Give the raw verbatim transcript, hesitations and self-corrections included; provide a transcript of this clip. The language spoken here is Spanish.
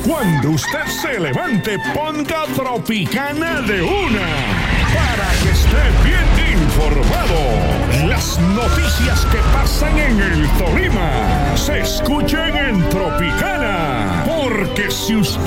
Cuando usted se levante, ponga Tropicana de una para que esté bien informado. Las noticias que pasan en el Tolima se escuchen en Tropicana, porque si usted